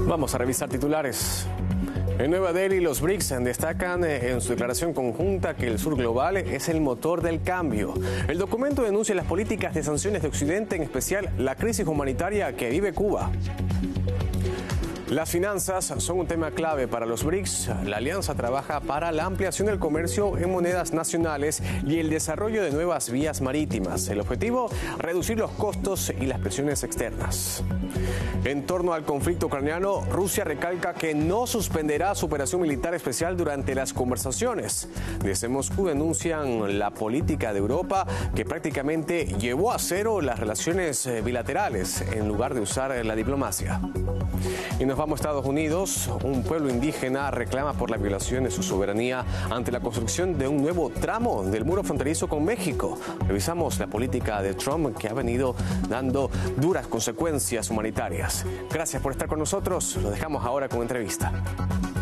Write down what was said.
Vamos a revisar titulares. En Nueva Delhi, los BRICS destacan en su declaración conjunta que el sur global es el motor del cambio. El documento denuncia las políticas de sanciones de Occidente, en especial la crisis humanitaria que vive Cuba. Las finanzas son un tema clave para los BRICS. La alianza trabaja para la ampliación del comercio en monedas nacionales y el desarrollo de nuevas vías marítimas. El objetivo, reducir los costos y las presiones externas. En torno al conflicto ucraniano, Rusia recalca que no suspenderá su operación militar especial durante las conversaciones. Desde Moscú denuncian la política de Europa que prácticamente llevó a cero las relaciones bilaterales en lugar de usar la diplomacia. Y nos vamos a Estados Unidos. Un pueblo indígena reclama por la violación de su soberanía ante la construcción de un nuevo tramo del muro fronterizo con México. Revisamos la política de Trump, que ha venido dando duras consecuencias humanitarias. Gracias por estar con nosotros. Lo dejamos ahora con entrevista.